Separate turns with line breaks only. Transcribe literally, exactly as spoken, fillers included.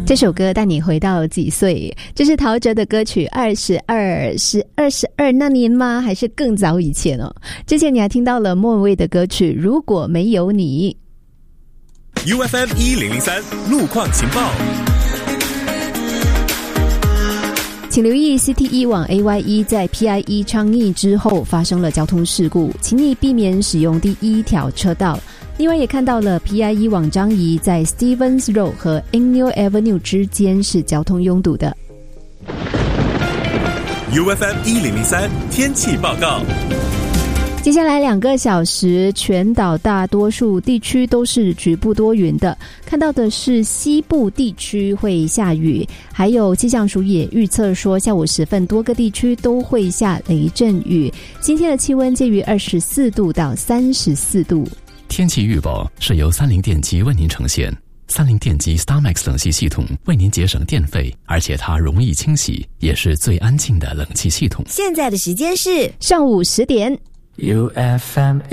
这首歌带你回到几岁？这是陶喆的歌曲二十二，是二十二那年吗？还是更早以前哦？之前你还听到了莫文蔚的歌曲如果没有你。
U F M 一零零三路况情报，
请留意 C T 一 往 A Y 一 在 P I E 倡议之后发生了交通事故，请你避免使用第一条车道。另外也看到了 P I E 往樟宜在 Stevens Road 和 Inglewood Avenue 之间是交通拥堵的。
U F M 一零零三天气报告。
接下来两个小时，全岛大多数地区都是局部多云的，看到的是西部地区会下雨，还有气象署也预测说下午时分多个地区都会下雷阵雨。今天的气温介于二十四度到三十四度。
天气预报是由三菱电机为您呈现。三菱电机 StarMax 冷气系统为您节省电费，而且它容易清洗，也是最安静的冷气系统。
现在的时间是
上午十点。
U F M